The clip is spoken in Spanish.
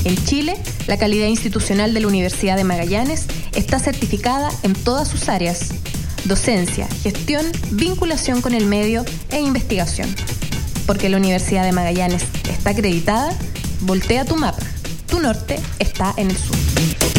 En Chile, la calidad institucional de la Universidad de Magallanes está certificada en todas sus áreas: docencia, gestión, vinculación con el medio e investigación. Porque la Universidad de Magallanes está acreditada, voltea tu mapa. Tu norte está en el sur.